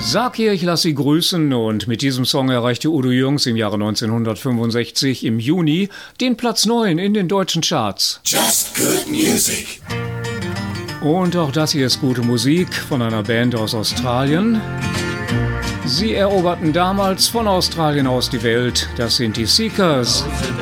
Sag ihr, ich lass Sie grüßen, und mit diesem Song erreichte Udo Jürgens im Jahre 1965 im Juni den Platz 9 in den deutschen Charts. Just good music. Und auch das hier ist gute Musik von einer Band aus Australien. Sie eroberten damals von Australien aus die Welt. Das sind die Seekers.